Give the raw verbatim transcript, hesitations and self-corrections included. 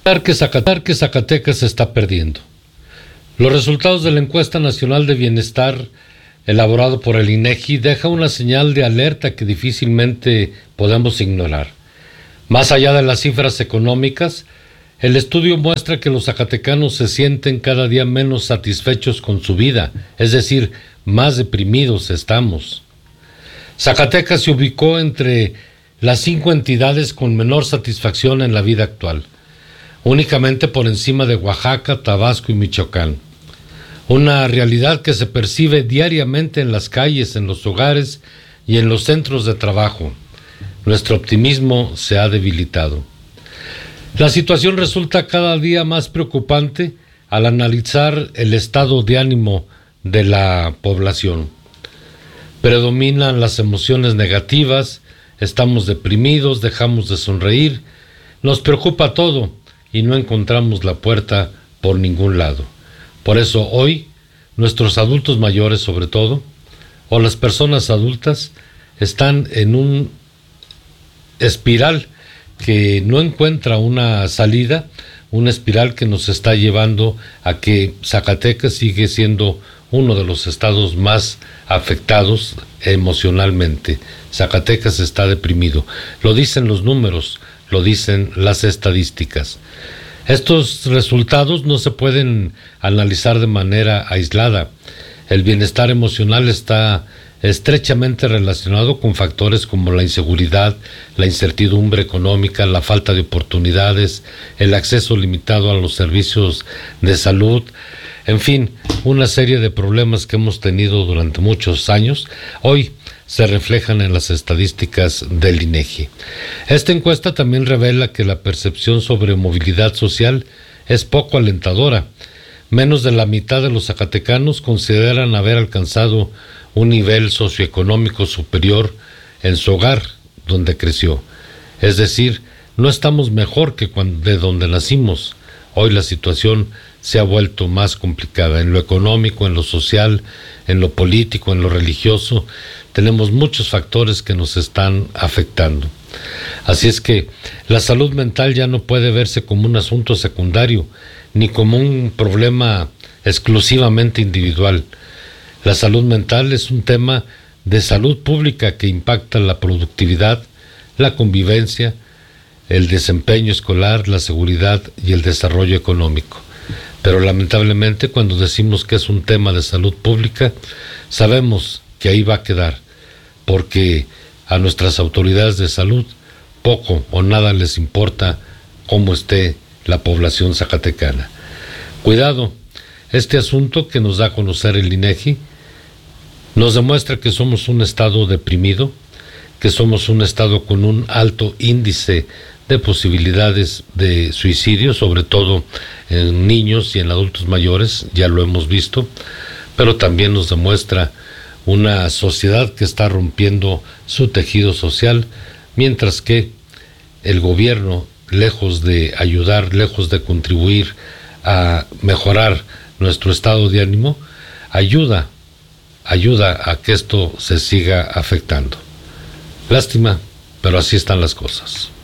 Que Zacatecas, que Zacatecas se está perdiendo. Los resultados de la encuesta nacional de bienestar elaborado por el INEGI deja una señal de alerta que difícilmente podemos ignorar. Más allá de las cifras económicas, el estudio muestra que los zacatecanos se sienten cada día menos satisfechos con su vida, es decir, más deprimidos estamos. Zacatecas se ubicó entre las cinco entidades con menor satisfacción en la vida actual, únicamente por encima de Oaxaca, Tabasco y Michoacán. Una realidad que se percibe diariamente en las calles, en los hogares y en los centros de trabajo. Nuestro optimismo se ha debilitado. La situación resulta cada día más preocupante al analizar el estado de ánimo de la población. Predominan las emociones negativas, estamos deprimidos, dejamos de sonreír, nos preocupa todo y no encontramos la puerta por ningún lado. Por eso hoy, nuestros adultos mayores sobre todo, o las personas adultas, están en un espiral que no encuentra una salida, una espiral que nos está llevando a que Zacatecas sigue siendo uno de los estados más afectados emocionalmente. Zacatecas está deprimido. Lo dicen los números, lo dicen las estadísticas. Estos resultados no se pueden analizar de manera aislada. El bienestar emocional está estrechamente relacionado con factores como la inseguridad, la incertidumbre económica, la falta de oportunidades, el acceso limitado a los servicios de salud, en fin, una serie de problemas que hemos tenido durante muchos años, hoy se reflejan en las estadísticas del INEGI. Esta encuesta también revela que la percepción sobre movilidad social es poco alentadora. Menos de la mitad de los zacatecanos consideran haber alcanzado un nivel socioeconómico superior en su hogar donde creció. Es decir, no estamos mejor que cuando, de donde nacimos. Hoy la situación se ha vuelto más complicada en lo económico, en lo social, en lo político, en lo religioso. Tenemos muchos factores que nos están afectando. Así es que la salud mental ya no puede verse como un asunto secundario, ni como un problema exclusivamente individual. La salud mental es un tema de salud pública que impacta la productividad, la convivencia, el desempeño escolar, la seguridad y el desarrollo económico. Pero lamentablemente cuando decimos que es un tema de salud pública, sabemos que ahí va a quedar, porque a nuestras autoridades de salud poco o nada les importa cómo esté la población zacatecana. Cuidado, este asunto que nos da a conocer el INEGI nos demuestra que somos un estado deprimido, que somos un estado con un alto índice de posibilidades de suicidio, sobre todo en niños y en adultos mayores, ya lo hemos visto, pero también nos demuestra una sociedad que está rompiendo su tejido social, mientras que el gobierno, lejos de ayudar, lejos de contribuir a mejorar nuestro estado de ánimo, ayuda, ayuda a que esto se siga afectando. Lástima, pero así están las cosas.